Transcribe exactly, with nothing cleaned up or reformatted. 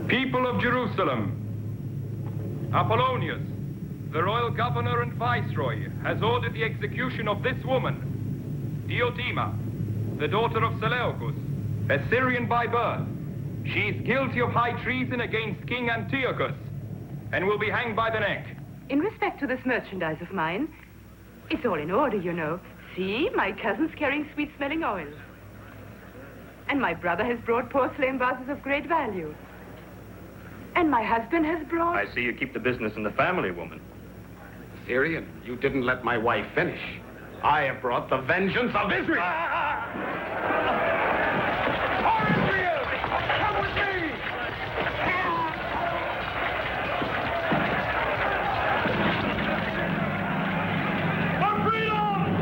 People of Jerusalem, Apollonius, the royal governor and viceroy, has ordered the execution of this woman, Diotima, the daughter of Seleucus, a Syrian by birth. She is guilty of high treason against King Antiochus and will be hanged by the neck. In respect to this merchandise of mine, it's all in order, you know. See, my cousin's carrying sweet-smelling oils. And my brother has brought porcelain vases of great value. And my husband has brought... I see you keep the business in the family, woman. Syrian, you didn't let my wife finish. I have brought the vengeance of Israel.